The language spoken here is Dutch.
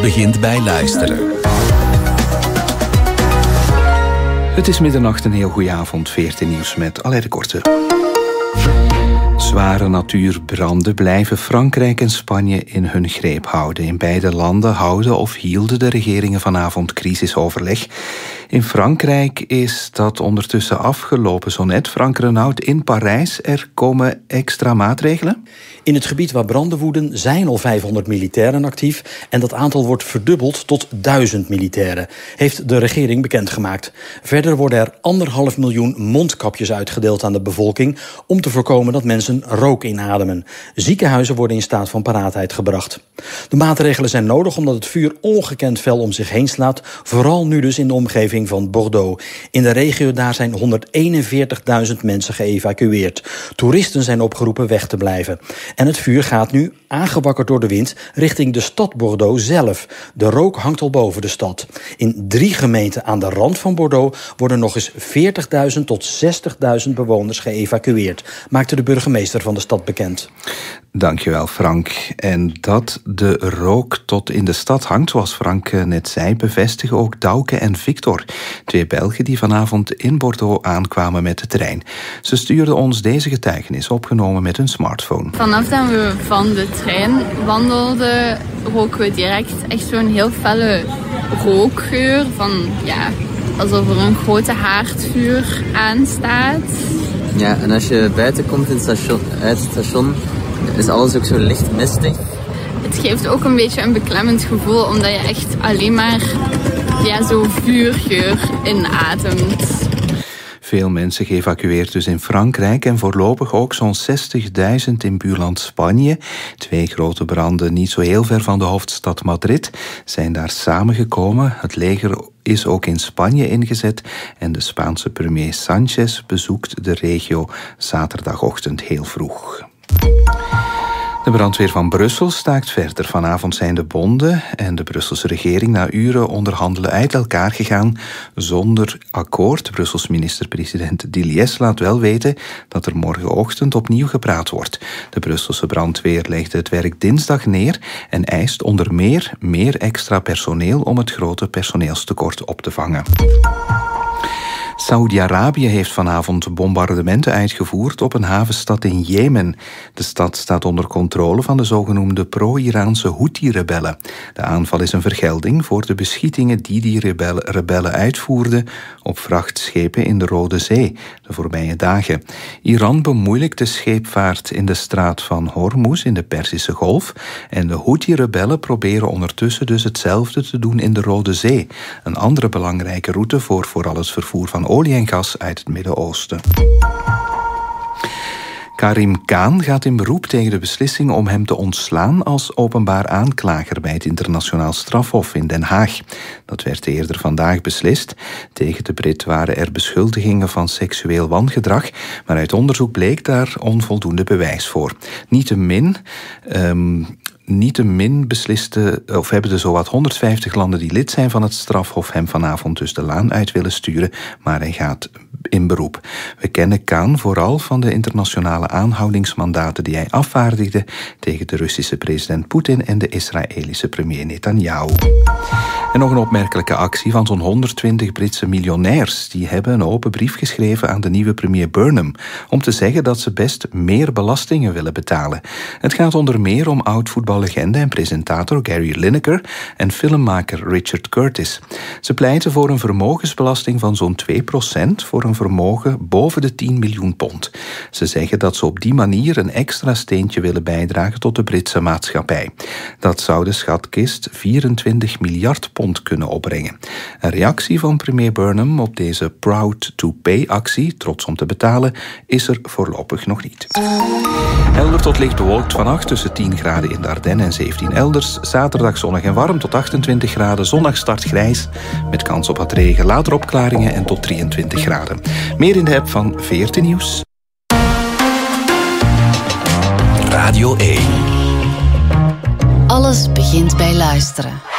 Alles begint bij luisteren. Het is middernacht, een heel goede avond. 14 nieuws met Alain de Korte. Zware natuurbranden blijven Frankrijk en Spanje in hun greep houden. In beide landen houden of hielden de regeringen vanavond crisisoverleg. In Frankrijk is dat ondertussen afgelopen. Zo net, Frank Renaud, in Parijs. Er komen extra maatregelen? In het gebied waar branden woeden zijn al 500 militairen actief. En dat aantal wordt verdubbeld tot 1000 militairen, heeft de regering bekendgemaakt. Verder worden er 1,5 miljoen mondkapjes uitgedeeld aan de bevolking om te voorkomen dat mensen rook inademen. Ziekenhuizen worden in staat van paraatheid gebracht. De maatregelen zijn nodig omdat het vuur ongekend fel om zich heen slaat. Vooral nu dus in de omgeving van Bordeaux. In de regio daar zijn 141.000 mensen geëvacueerd. Toeristen zijn opgeroepen weg te blijven. En het vuur gaat nu, aangewakkerd door de wind, richting de stad Bordeaux zelf. De rook hangt al boven de stad. In 3 gemeenten aan de rand van Bordeaux worden nog eens 40.000 tot 60.000 bewoners geëvacueerd, maakte de burgemeester van de stad bekend. Dankjewel, Frank. En dat de rook tot in de stad hangt, zoals Frank net zei, bevestigen ook Douke en Victor, 2 Belgen die vanavond in Bordeaux aankwamen met de trein. Ze stuurden ons deze getuigenis, opgenomen met hun smartphone. Vanaf dat we van de trein wandelden, roken we direct echt zo'n heel felle rookgeur van, ja, alsof er een grote haardvuur aanstaat. Ja, en als je buiten komt uit het station, is alles ook zo licht mistig. Het geeft ook een beetje een beklemmend gevoel, omdat je echt alleen maar zo vuurgeur inademt. Veel mensen geëvacueerd dus in Frankrijk en voorlopig ook zo'n 60.000 in buurland Spanje. 2 grote branden niet zo heel ver van de hoofdstad Madrid zijn daar samengekomen. Het leger is ook in Spanje ingezet en de Spaanse premier Sánchez bezoekt de regio zaterdagochtend heel vroeg. De brandweer van Brussel staakt verder. Vanavond zijn de bonden en de Brusselse regering na uren onderhandelen uit elkaar gegaan zonder akkoord. Brussels minister-president Diliès laat wel weten dat er morgenochtend opnieuw gepraat wordt. De Brusselse brandweer legde het werk dinsdag neer en eist onder meer extra personeel om het grote personeelstekort op te vangen. Saoedi-Arabië heeft vanavond bombardementen uitgevoerd op een havenstad in Jemen. De stad staat onder controle van de zogenoemde pro-Iraanse Houthi-rebellen. De aanval is een vergelding voor de beschietingen die rebellen uitvoerden op vrachtschepen in de Rode Zee de voorbije dagen. Iran bemoeilijkt de scheepvaart in de straat van Hormuz in de Perzische Golf en de Houthi-rebellen proberen ondertussen dus hetzelfde te doen in de Rode Zee. Een andere belangrijke route voor vooral het vervoer van olie en gas uit het Midden-Oosten. Karim Khan gaat in beroep tegen de beslissing om hem te ontslaan als openbaar aanklager bij het Internationaal Strafhof in Den Haag. Dat werd eerder vandaag beslist. Tegen de Brit waren er beschuldigingen van seksueel wangedrag, maar uit onderzoek bleek daar onvoldoende bewijs voor. Niettemin besliste, of hebben de zowat 150 landen die lid zijn van het strafhof hem vanavond dus de laan uit willen sturen, maar hij gaat in beroep. We kennen Khan vooral van de internationale aanhoudingsmandaten die hij afvaardigde tegen de Russische president Poetin en de Israëlische premier Netanyahu. En nog een opmerkelijke actie van zo'n 120 Britse miljonairs. Die hebben een open brief geschreven aan de nieuwe premier Burnham om te zeggen dat ze best meer belastingen willen betalen. Het gaat onder meer om oud-voetballegende en presentator Gary Lineker en filmmaker Richard Curtis. Ze pleiten voor een vermogensbelasting van zo'n 2% voor een vermogen boven de 10 miljoen pond. Ze zeggen dat ze op die manier een extra steentje willen bijdragen tot de Britse maatschappij. Dat zou de schatkist 24 miljard pond kunnen opbrengen. Een reactie van premier Burnham op deze Proud to Pay-actie, trots om te betalen, is er voorlopig nog niet. Helder tot licht bewolkt vannacht tussen 10 graden in de Ardennen en 17 elders. Zaterdag zonnig en warm tot 28 graden. Zondag start grijs met kans op wat regen. Later opklaringen en tot 23 graden. Meer in de app van 14 Nieuws. Radio 1. Alles begint bij luisteren.